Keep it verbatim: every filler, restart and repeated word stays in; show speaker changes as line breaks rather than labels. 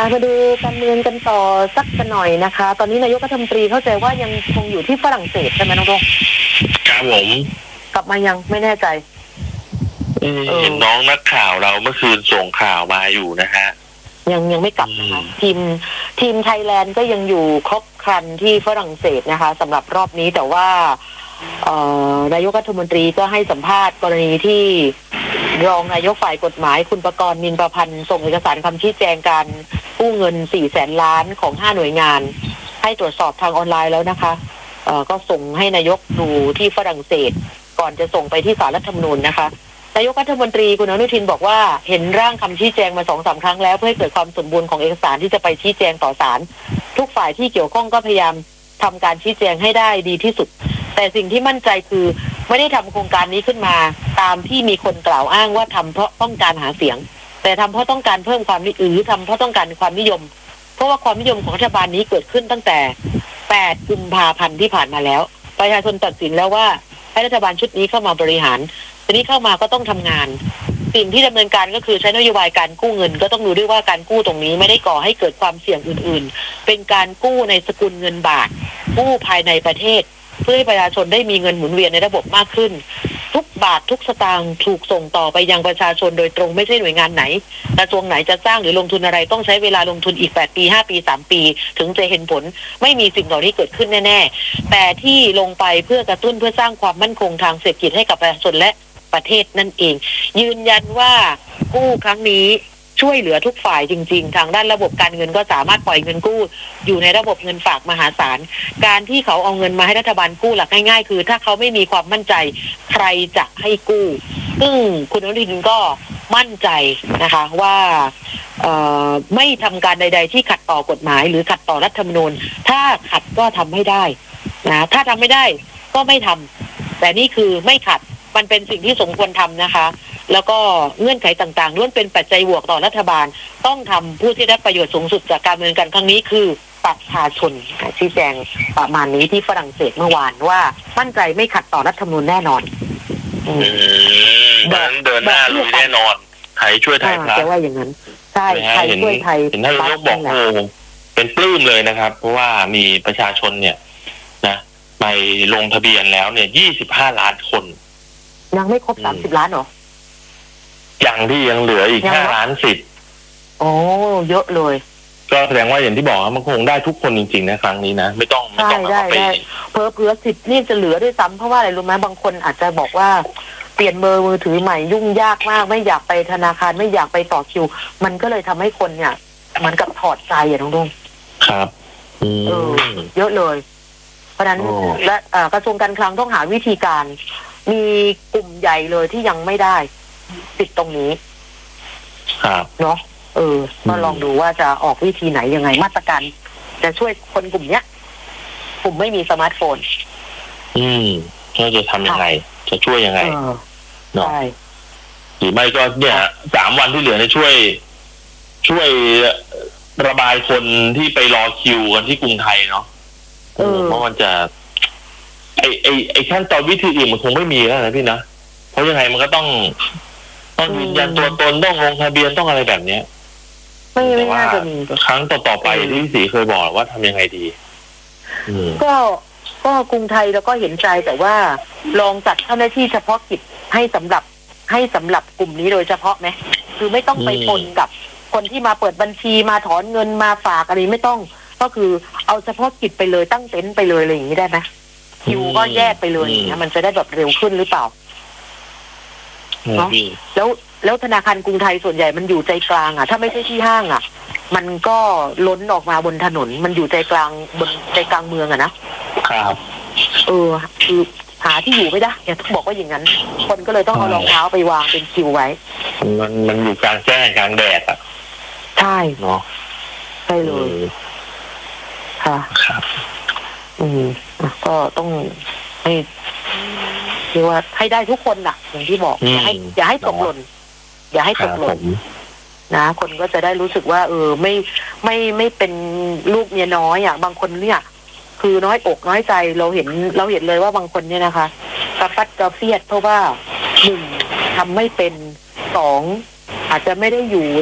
มาดูการเมืองกันต่อสักหน่อยนะคะตอนนี้นายกรัฐมนตรีเข้าใจว่ายังคงอยู่ที่ฝรั่งเศสใช่ไหมน้องโด
ครับผม
กลับมายังไม่แน่ใจ
เห็นน้องนักข่าวเราเมื่อคืนส่งข่าวมาอยู่นะฮะ
ยังยังไม่กลับนะคะทีมทีมไทยแลนด์ก็ยังอยู่ครบครันที่ฝรั่งเศสนะคะสำหรับรอบนี้แต่ว่านายกรัฐมนตรีก็ให้สัมภาษณ์กรณีที่รองนายกฝ่ายกฎหมายคุณประกรณ์ นินประพันธ์ส่งเอกสารคำชี้แจงการกู้เงินสี่แสนล้านของห้าหน่วยงานให้ตรวจสอบทางออนไลน์แล้วนะคะก็ส่งให้นายกดูที่ฝรั่งเศสก่อนจะส่งไปที่ศาลรัฐธรรมนูญนะคะนายกรัฐมนตรีคุณอนุทินบอกว่าเห็นร่างคำชี้แจงมาสองสามครั้งแล้วเพื่อให้เกิดความสมบูรณ์ของเอกสารที่จะไปชี้แจงต่อศาลทุกฝ่ายที่เกี่ยวข้องก็พยายามทำการชี้แจงให้ได้ดีที่สุดแต่สิ่งที่มั่นใจคือไม่ได้ทำโครงการนี้ขึ้นมาตามที่มีคนกล่าวอ้างว่าทำเพราะต้องการหาเสียงแต่ทำเพราะต้องการเพิ่มความนิยมหรือทำเพราะต้องการความนิยมเพราะว่าความนิยมของรัฐบาลนี้เกิดขึ้นตั้งแต่แปดกุมภาพันธ์ที่ผ่านมาแล้วประชาชนตัดสินแล้วว่าให้รัฐบาลชุดนี้เข้ามาบริหารทีนี้เข้ามาก็ต้องทำงานสิ่งที่ดำเนินการก็คือใช้นโยบายการกู้เงินก็ต้องดูด้วยว่าการกู้ตรงนี้ไม่ได้ก่อให้เกิดความเสี่ยงอื่นๆเป็นการกู้ในสกุลเงินบาทกู้ภายในประเทศเพื่อให้ประชาชนได้มีเงินหมุนเวียนในระบบมากขึ้นทุกบาททุกสตางค์ถูกส่งต่อไปยังประชาชนโดยตรงไม่ใช่หน่วยงานไหนกระทรวงไหนจะสร้างหรือลงทุนอะไรต้องใช้เวลาลงทุนอีกแปดปีห้าปีสามปีถึงจะเห็นผลไม่มีสิ่งเหล่านี้เกิดขึ้นแน่ๆแต่ที่ลงไปเพื่อกระตุ้นเพื่อสร้างความมั่นคงทางเศรษฐกิจให้กับประชาชนและประเทศนั่นเองยืนยันว่ากู้ครั้งนี้ช่วยเหลือทุกฝ่ายจริงๆทางด้านระบบการเงินก็สามารถปล่อยเงินกู้อยู่ในระบบเงินฝากมหาศาลการที่เขาเอาเงินมาให้รัฐบาลกู้หลักง่ายๆคือถ้าเขาไม่มีความมั่นใจใครจะให้กู้ซึ่งคุณอนุทินก็มั่นใจนะคะว่าไม่ทำการใดๆที่ขัดต่อกฎหมายหรือขัดต่อรัฐธรรมนูญถ้าขัดก็ทำไม่ได้นะถ้าทำไม่ได้ก็ไม่ทำแต่นี่คือไม่ขัดมันเป็นสิ่งที่สมควรทำนะคะแล้วก็เงื่อนไขต่างๆล้วนเป็นปัจจัยบวกต่อรัฐบาลต้องทำผู้ที่ได้ประโยชน์สูงสุดจากการดำเนินการครั้งนี้คือประชาชนชี้แจงประมาณนี้ที่ฝรั่งเศสเมื่อวานว่ามั่นใจไม่ขัดต่อรัฐธรรมนูญแน่นอน
อืมนั้นเดินหน้าลุยแน่นอนไทยช่วยไทยพลัส
จะว่าอย่างนั้นใช่ไทยช่วยไทย
เห็นท่านนายกบอกโอ้เป็นปลื้มเลยนะครับเพราะว่ามีประชาชนเนี่ยนะไปลงทะเบียนแล้วเนี่ยยี่สิบห้าล้านคน
ยังไม่ครบสามสิบล้านหรอ
ยังที่ยังเหลืออีกห้าล้านสิทธิ์
โอ้เยอะเลย
ก็แสดงว่าอย่างที่บอกมันคงได้ทุกคนจริงๆนะครั้งนี้นะไม่ต้องไม่ต้อง
เอาไปเพิ่มเผื่อสิทธิ์นี่จะเหลือด้วยซ้ำเพราะว่าอะไรรู้ไหมบางคนอาจจะบอกว่าเปลี่ยนเบอร์มือถือใหม่ยุ่งยากมากไม่อยากไปธนาคารไม่อยากไปต่อคิวมันก็เลยทำให้คนเนี่ยเหมือนกับถอดใจอ่ะน้องดุ้ง
ครับ
เออเยอะเลยเพราะฉะนั้นและกระทรวงการคลังต้องหาวิธีการมีกลุ่มใหญ่เลยที่ยังไม่ได้ติดตรงนี้
ครับ
เนาะเออก็ลองดูว่าจะออกวิธีไหนยังไงมาตรการจะช่วยคนกลุ่มเนี้ยกลุ่มไม่มีสมาร์ทโฟน
อืมก็จะทำยังไงจะช่วยยังไงเนาะหรือไม่ก็เนี่ยสามวันที่เหลือเนี่ยช่วยช่วยระบายคนที่ไปรอคิวกันที่กรุงไทยเนาะเพราะมันจะไอไอไอขั้นตอนวิธีอื่นมันคงไม่มีแล้วนะพี่นะเพราะยังไงมันก็ต้องต้องยืนยันตัวตนต้องลงทะเบียนต้องอะไรแบบเนี้ย
ไม่ไม่น่าจะมี
ครั้งต่อๆไปที่พี่ศรีเคยบอกว่าทำยังไงดี
ก็ก็กรุงไทยแล้วก็เห็นใจแต่ว่าลองจัดเจ้าหน้าที่เฉพาะกิจให้สำหรับให้สำหรับกลุ่มนี้โดยเฉพาะไหมคือไม่ต้องไปปนกับคนที่มาเปิดบัญชีมาถอนเงินมาฝากอะไรไม่ต้องก็คือเอาเฉพาะกิจไปเลยตั้งเต็นท์ไปเลยอะไรอย่างนี้ได้ไหมคิวก็แยกไปเลยนะมันจะได้แบบเร็วขึ้นหรือเปล่าเนาะแล้วแล้วธนาคารกรุงไทยส่วนใหญ่มันอยู่ใจกลางอ่ะถ้าไม่ใช่ที่ห้างอ่ะมันก็ล้นออกมาบนถนนมันอยู่ใจกลางบนใจกลางเมืองอ่ะนะครับเออคือหาที่อยู่ไม่ได้เนี่ยต้องบอกว่าอย่างนั้นคนก็เลยต้องเอารองเท้าไปวางเป็นคิวไว้
มันมันอยู่กลางแจ้งกลางแดดอ่ะ
ใช่
เนาะ
ใช่เลยค่ะ
ครับ
อืมก็ต้องให้เรียกว่าให้ได้ทุกคนน่ะอย่างที่บอกอย่าให้อย่าให้ตกหล่นอย่าให้ตกหล่นนะคนก็จะได้รู้สึกว่าเออไม่ไม่ไม่เป็นลูกเมียน้อยอ่ะบางคนเนี่ยคือน้อยอกน้อยใจเราเห็นเราเห็นเลยว่าบางคนเนี่ยนะคะกระปัดกระเฟียดเพราะว่าหนึ่งทำไม่เป็นสองอาจจะไม่ได้อยู่